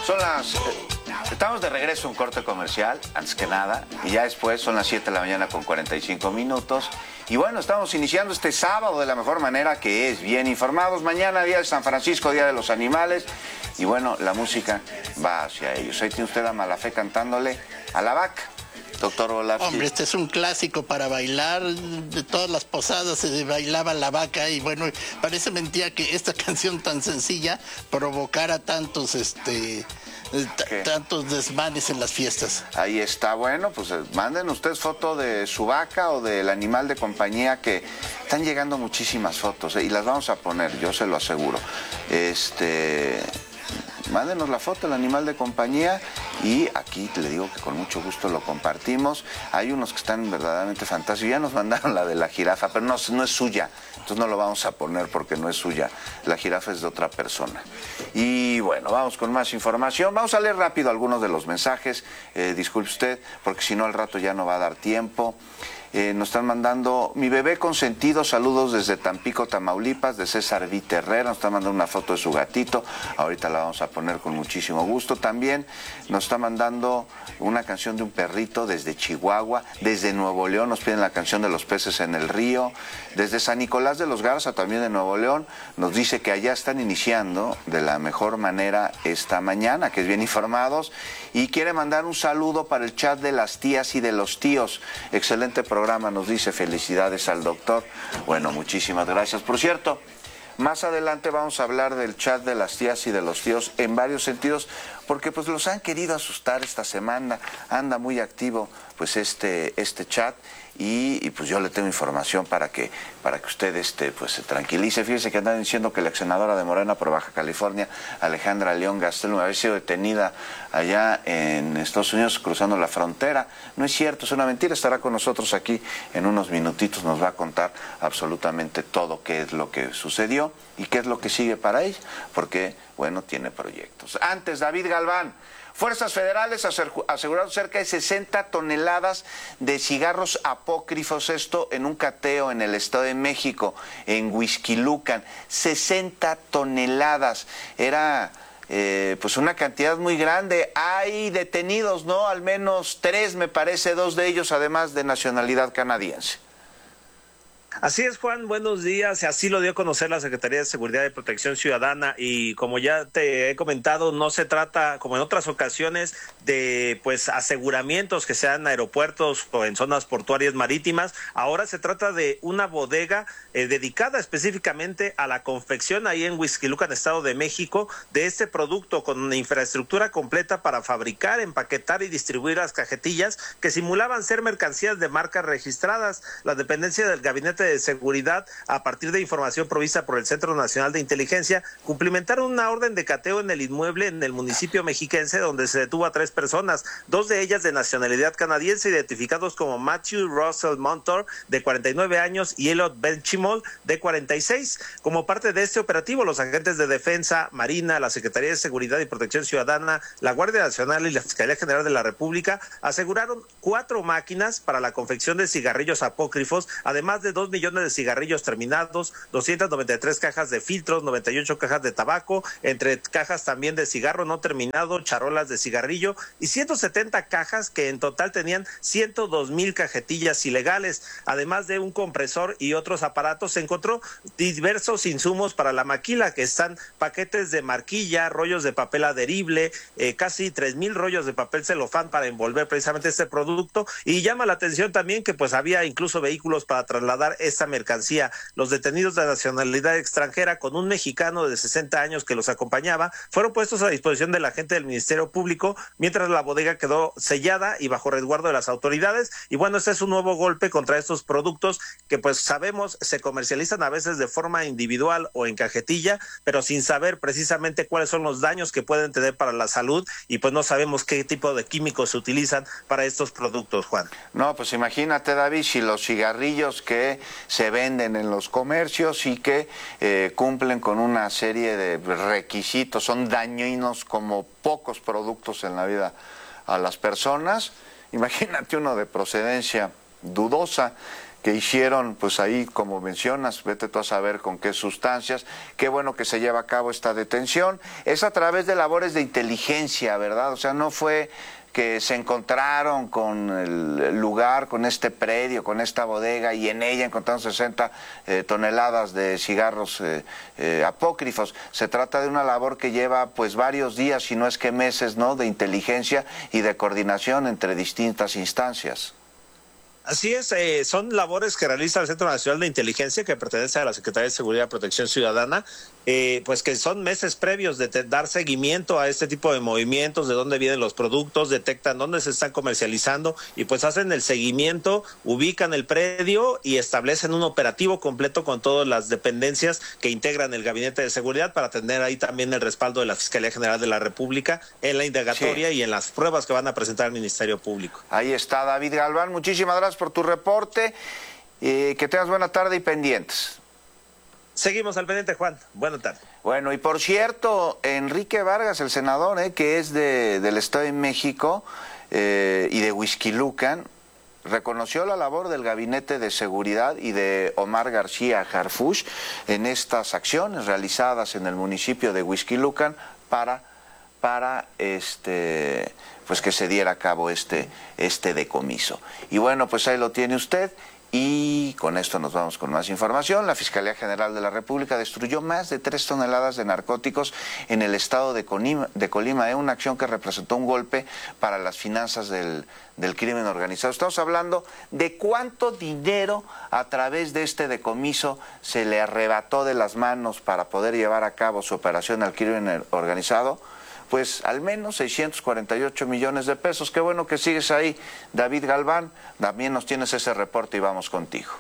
Estamos de regreso a un corte comercial, antes que nada, y ya después son las 7 de la mañana con 45 minutos. Y bueno, estamos iniciando este sábado de la mejor manera, que es bien informados. Mañana, día de San Francisco, día de los animales. Y bueno, la música va hacia ellos. Ahí tiene usted a Malafé cantándole a la vaca. Doctor Volavsky. Hombre, este es un clásico para bailar. De todas las posadas se bailaba la vaca y bueno, parece mentira que esta canción tan sencilla provocara tantos tantos desmanes en las fiestas. Ahí está, bueno, pues manden ustedes foto de su vaca o del animal de compañía, que están llegando muchísimas fotos, y las vamos a poner, yo se lo aseguro. Mándenos la foto del animal de compañía y aquí le digo que con mucho gusto lo compartimos. Hay unos que están verdaderamente fantásticos. Ya nos mandaron la de la jirafa, pero no es suya. Entonces no lo vamos a poner porque no es suya. La jirafa es de otra persona. Y bueno, vamos con más información. Vamos a leer rápido algunos de los mensajes. Disculpe usted, porque si no al rato ya no va a dar tiempo. Nos están mandando: mi bebé consentido, saludos desde Tampico, Tamaulipas, de César Vite Herrera. Nos está mandando una foto de su gatito, ahorita la vamos a poner con muchísimo gusto. También nos está mandando una canción de un perrito desde Chihuahua. Desde Nuevo León nos piden la canción de los peces en el río. Desde San Nicolás de los Garza, también de Nuevo León, nos dice que allá están iniciando de la mejor manera esta mañana, que es bien informados, y quiere mandar un saludo para el chat de las tías y de los tíos. Excelente programa, nos dice, felicidades al doctor. Bueno, muchísimas gracias. Por cierto, más adelante vamos a hablar del chat de las tías y de los tíos en varios sentidos, porque pues los han querido asustar esta semana. Anda muy activo pues este chat, y pues yo le tengo información para que usted pues se tranquilice. Fíjese que andan diciendo que la ex senadora de Morena por Baja California, Alejandra León Gastelum, había sido detenida allá en Estados Unidos cruzando la frontera. No es cierto, es una mentira. Estará con nosotros aquí en unos minutitos, nos va a contar absolutamente todo qué es lo que sucedió y qué es lo que sigue para ella, porque bueno, tiene proyectos. Antes, David Galván. Fuerzas federales aseguraron cerca de 60 toneladas de cigarros apócrifos, esto en un cateo en el Estado de México, en Huixquilucan. 60 toneladas, era pues una cantidad muy grande. Hay detenidos, ¿no? Al menos 3, me parece, 2 de ellos además de nacionalidad canadiense. Así es, Juan, buenos días. Así lo dio a conocer la Secretaría de Seguridad y Protección Ciudadana, y como ya te he comentado, no se trata, como en otras ocasiones, de pues aseguramientos que sean aeropuertos o en zonas portuarias marítimas. Ahora se trata de una bodega dedicada específicamente a la confección ahí en Huixquilucan, Estado de México, de este producto, con una infraestructura completa para fabricar, empaquetar y distribuir las cajetillas que simulaban ser mercancías de marcas registradas. La dependencia del Gabinete de Seguridad, a partir de información provista por el Centro Nacional de Inteligencia, cumplimentaron una orden de cateo en el inmueble en el municipio mexiquense, donde se detuvo a 3 personas, 2 de ellas de nacionalidad canadiense, identificados como Matthew Russell Montour, de 49 años, y Elliot Benchimol, de 46. Como parte de este operativo, los agentes de Defensa, Marina, la Secretaría de Seguridad y Protección Ciudadana, la Guardia Nacional y la Fiscalía General de la República aseguraron 4 máquinas para la confección de cigarrillos apócrifos, además de 2 millones de cigarrillos terminados, 293 cajas de filtros, 98 cajas de tabaco, entre cajas también de cigarro no terminado, charolas de cigarrillo, y 170 cajas que en total tenían 102,000 cajetillas ilegales. Además de un compresor y otros aparatos, se encontró diversos insumos para la maquila, que están paquetes de marquilla, rollos de papel adherible, casi 3,000 rollos de papel celofán para envolver precisamente este producto. Y llama la atención también que pues había incluso vehículos para trasladar esta mercancía. Los detenidos de nacionalidad extranjera, con un mexicano de 60 años que los acompañaba, fueron puestos a disposición del agente del Ministerio Público, mientras la bodega quedó sellada y bajo resguardo de las autoridades. Y bueno, este es un nuevo golpe contra estos productos que pues sabemos se comercializan a veces de forma individual o en cajetilla, pero sin saber precisamente cuáles son los daños que pueden tener para la salud, y pues no sabemos qué tipo de químicos se utilizan para estos productos, Juan. No, pues imagínate, David, si los cigarrillos que se venden en los comercios y que cumplen con una serie de requisitos, son dañinos como pocos productos en la vida a las personas. Imagínate uno de procedencia dudosa, que hicieron, pues ahí, como mencionas, vete tú a saber con qué sustancias. Qué bueno que se lleva a cabo esta detención. Es a través de labores de inteligencia, ¿verdad? O sea, no fue que se encontraron con el lugar, con este predio, con esta bodega, y en ella encontraron 60 toneladas de cigarros apócrifos. Se trata de una labor que lleva pues varios días, si no es que meses, ¿no?, de inteligencia y de coordinación entre distintas instancias. Así es, son labores que realiza el Centro Nacional de Inteligencia, que pertenece a la Secretaría de Seguridad y Protección Ciudadana, pues que son meses previos de dar seguimiento a este tipo de movimientos, de dónde vienen los productos, detectan dónde se están comercializando y pues hacen el seguimiento, ubican el predio y establecen un operativo completo con todas las dependencias que integran el Gabinete de Seguridad para tener ahí también el respaldo de la Fiscalía General de la República en la indagatoria, sí, y en las pruebas que van a presentar al Ministerio Público. Ahí está David Galván, muchísimas gracias por tu reporte, que tengas buena tarde y pendientes. Seguimos al pendiente, Juan. Buenas tardes. Bueno, y por cierto, Enrique Vargas, el senador, que es del Estado de México y de Huixquilucan, reconoció la labor del Gabinete de Seguridad y de Omar García Harfuch en estas acciones realizadas en el municipio de Huixquilucan para pues que se diera a cabo este decomiso. Y bueno, pues ahí lo tiene usted. Y con esto nos vamos con más información. La Fiscalía General de la República destruyó más de 3 toneladas de narcóticos en el estado de Colima, una acción que representó un golpe para las finanzas del crimen organizado. Estamos hablando de cuánto dinero a través de este decomiso se le arrebató de las manos para poder llevar a cabo su operación al crimen organizado. Pues al menos 648 millones de pesos. Qué bueno que sigues ahí, David Galván. También nos tienes ese reporte y vamos contigo.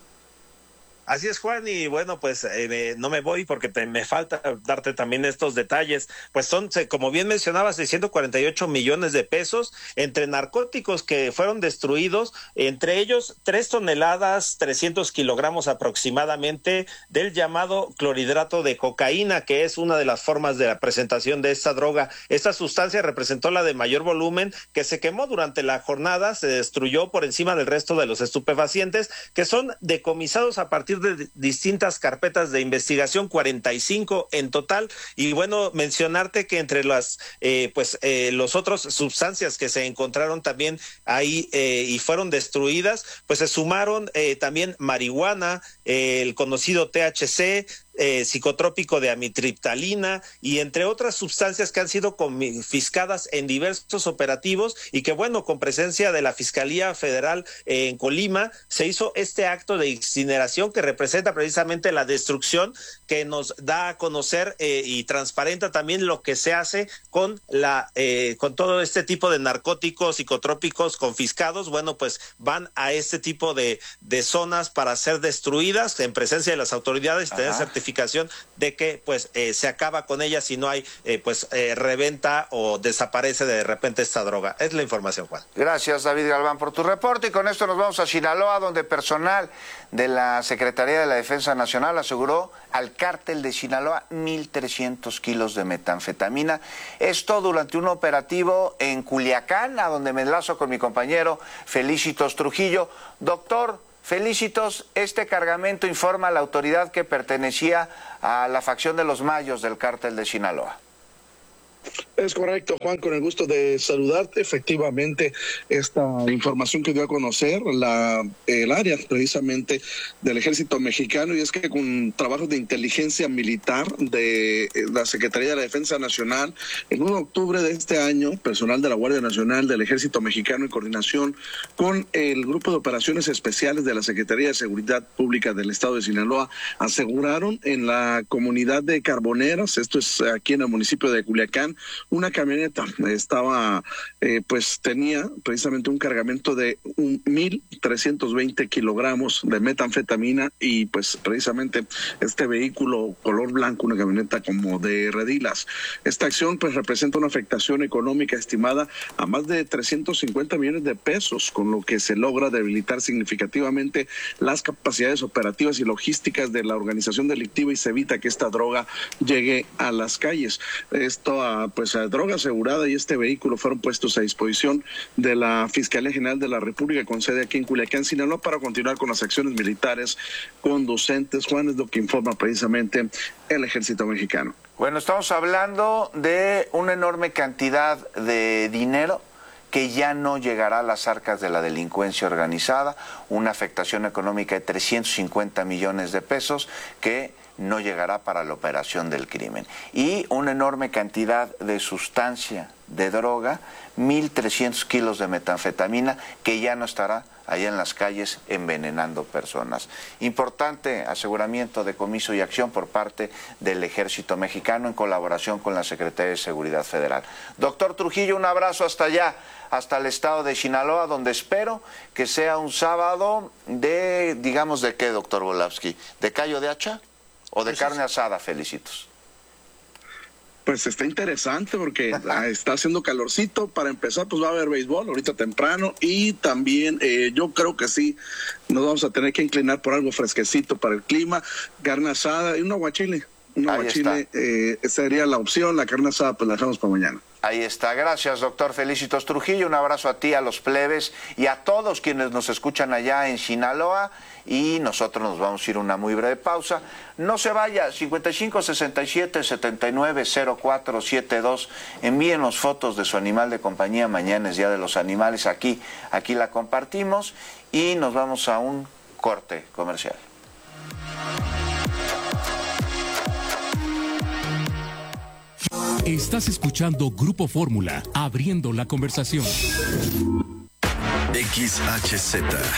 Así es, Juan, y bueno, pues no me voy porque me falta darte también estos detalles. Pues son, como bien mencionabas, 648 millones de pesos entre narcóticos que fueron destruidos, entre ellos 3 toneladas, 300 kilogramos aproximadamente del llamado clorhidrato de cocaína, que es una de las formas de la presentación de esta droga. Esta sustancia representó la de mayor volumen, que se quemó durante la jornada, se destruyó por encima del resto de los estupefacientes, que son decomisados a partir de distintas carpetas de investigación, 45 en total. Y bueno, mencionarte que entre las los otros sustancias que se encontraron también ahí y fueron destruidas, pues se sumaron también marihuana, el conocido THC, psicotrópico de amitriptalina y entre otras sustancias que han sido confiscadas en diversos operativos, y que bueno, con presencia de la Fiscalía Federal en Colima se hizo este acto de incineración que representa precisamente la destrucción, que nos da a conocer y transparenta también lo que se hace con con todo este tipo de narcóticos psicotrópicos confiscados. Bueno, pues van a este tipo de zonas para ser destruidas en presencia de las autoridades y tener certificación de que pues se acaba con ella si no hay reventa o desaparece de repente esta droga. Es la información, Juan. Gracias, David Galván, por tu reporte, y con esto nos vamos a Sinaloa, donde personal de la Secretaría de la Defensa Nacional aseguró al cártel de Sinaloa 1,300 kilos de metanfetamina. Esto durante un operativo en Culiacán, a donde me enlazo con mi compañero Felicitos Trujillo. Doctor Felicitos, este cargamento informa a la autoridad que pertenecía a la facción de los Mayos del cártel de Sinaloa. Es correcto, Juan, con el gusto de saludarte. Efectivamente, esta información que dio a conocer el área precisamente del Ejército Mexicano, y es que con trabajos de inteligencia militar de la Secretaría de la Defensa Nacional, el 1 de octubre de este año, personal de la Guardia Nacional del Ejército Mexicano en coordinación con el Grupo de Operaciones Especiales de la Secretaría de Seguridad Pública del Estado de Sinaloa aseguraron en la comunidad de Carboneras, esto es aquí en el municipio de Culiacán, una camioneta tenía precisamente un cargamento de 1,320 kilogramos de metanfetamina, y pues precisamente este vehículo color blanco, una camioneta como de redilas. Esta acción pues representa una afectación económica estimada a más de 350 millones de pesos, con lo que se logra debilitar significativamente las capacidades operativas y logísticas de la organización delictiva y se evita que esta droga llegue a las calles. Esto droga asegurada y este vehículo fueron puestos a disposición de la Fiscalía General de la República con sede aquí en Culiacán, Sinaloa, para continuar con las acciones militares conducentes. Juan, es lo que informa precisamente el Ejército Mexicano. Bueno, estamos hablando de una enorme cantidad de dinero que ya no llegará a las arcas de la delincuencia organizada, una afectación económica de 350 millones de pesos que no llegará para la operación del crimen. Y una enorme cantidad de sustancia, de droga, 1.300 kilos de metanfetamina, que ya no estará allá en las calles envenenando personas. Importante aseguramiento, decomiso y acción por parte del Ejército Mexicano en colaboración con la Secretaría de Seguridad Federal. Doctor Trujillo, un abrazo hasta allá, hasta el estado de Sinaloa, donde espero que sea un sábado de, digamos, ¿de qué, doctor Volavsky? ¿De callo de hacha o de carne asada? Felicitos. Pues está interesante porque está haciendo calorcito. Para empezar, pues va a haber béisbol ahorita temprano y también yo creo que sí nos vamos a tener que inclinar por algo fresquecito para el clima, carne asada y un aguachile. Un aguachile sería la opción. La carne asada pues la dejamos para mañana. Ahí está, gracias doctor Felicitos Trujillo, un abrazo a ti, a los plebes y a todos quienes nos escuchan allá en Sinaloa, y nosotros nos vamos a ir a una muy breve pausa. No se vaya, 5567-790472, envíenos fotos de su animal de compañía, mañana es Día de los Animales, aquí la compartimos y nos vamos a un corte comercial. Estás escuchando Grupo Fórmula, abriendo la conversación. XHZ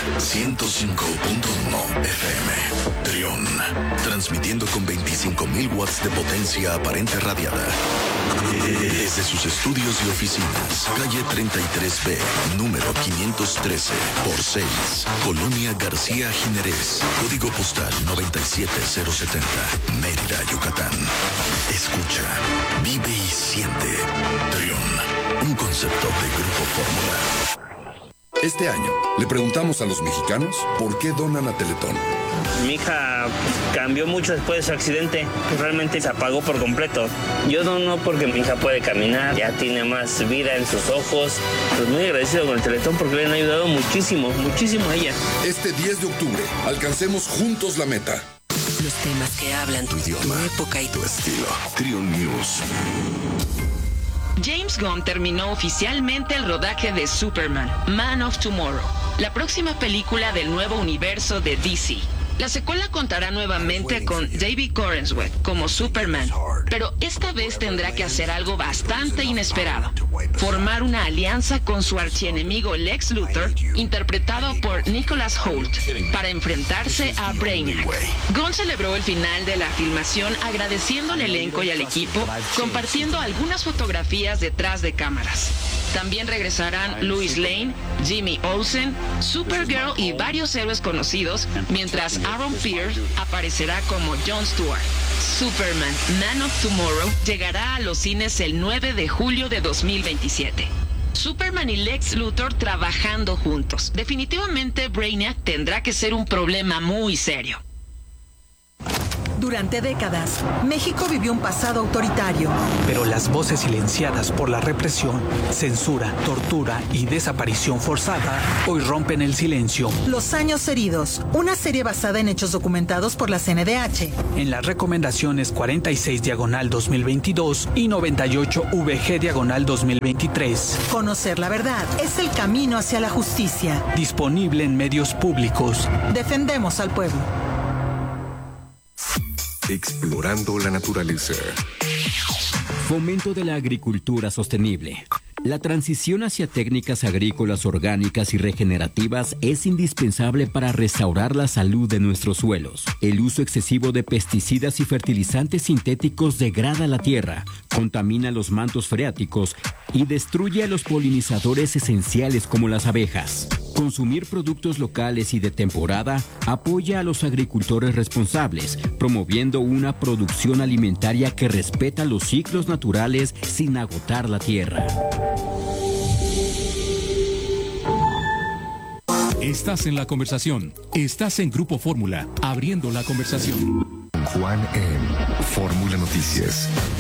105.1 FM Trión, transmitiendo con 25.000 watts de potencia aparente radiada desde sus estudios y oficinas, calle 33B, número 513 por 6, Colonia García Jiménez, código postal 97070, Mérida, Yucatán. Escucha, vive y siente. Trión, un concepto de Grupo Fórmula. Este año le preguntamos a los mexicanos por qué donan a Teletón. Mi hija cambió mucho después de su accidente, realmente se apagó por completo. Yo dono porque mi hija puede caminar, ya tiene más vida en sus ojos. Pues muy agradecido con el Teletón porque le han ayudado muchísimo, muchísimo a ella. Este 10 de octubre, alcancemos juntos la meta. Los temas que hablan tu idioma, tu época y tu estilo. Trión News. James Gunn terminó oficialmente el rodaje de Superman, Man of Tomorrow, la próxima película del nuevo universo de DC. La secuela contará nuevamente con David Corenswet como Superman, pero esta vez tendrá que hacer algo bastante inesperado: formar una alianza con su archienemigo Lex Luthor, interpretado por Nicholas Hoult, para enfrentarse a Brainiac. Gunn celebró el final de la filmación agradeciendo al elenco y al equipo, compartiendo algunas fotografías detrás de cámaras. También regresarán Lois Lane, Jimmy Olsen, Supergirl y varios héroes conocidos, mientras Aaron Pierce aparecerá como Jon Stewart. Superman, Man of Tomorrow llegará a los cines el 9 de julio de 2027. Superman y Lex Luthor trabajando juntos. Definitivamente Brainiac tendrá que ser un problema muy serio. Durante décadas, México vivió un pasado autoritario. Pero las voces silenciadas por la represión, censura, tortura y desaparición forzada hoy rompen el silencio. Los años heridos, una serie basada en hechos documentados por la CNDH. En las recomendaciones 46/2022 y 98/VG/2023. Conocer la verdad es el camino hacia la justicia. Disponible en medios públicos. Defendemos al pueblo. Explorando la naturaleza. Fomento de la agricultura sostenible. La transición hacia técnicas agrícolas orgánicas y regenerativas es indispensable para restaurar la salud de nuestros suelos. El uso excesivo de pesticidas y fertilizantes sintéticos degrada la tierra, contamina los mantos freáticos y destruye a los polinizadores esenciales como las abejas. Consumir productos locales y de temporada apoya a los agricultores responsables, promoviendo una producción alimentaria que respeta los ciclos naturales sin agotar la tierra. Estás en la conversación. Estás en Grupo Fórmula, abriendo la conversación. Juan en Fórmula Noticias.